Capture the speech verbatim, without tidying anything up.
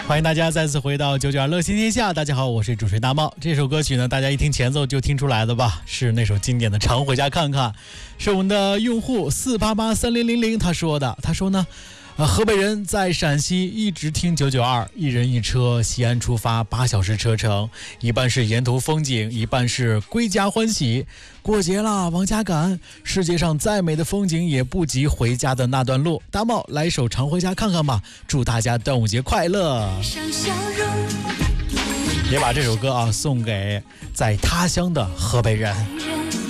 欢迎大家再次回到九九二乐新天下。大家好，我是主持人大茂。这首歌曲呢，大家一听前奏就听出来的吧，是那首经典的《常回家看看》，是我们的用户四八八三零零零他说的。他说呢，呃，河北人在陕西一直听九九二，一人一车，西安出发八小时车程，一半是沿途风景，一半是归家欢喜。过节啦，往家赶，世界上再美的风景也不及回家的那段路。大茂来一首《常回家看看》吧，祝大家端午节快乐！也把这首歌啊送给在他乡的河北人。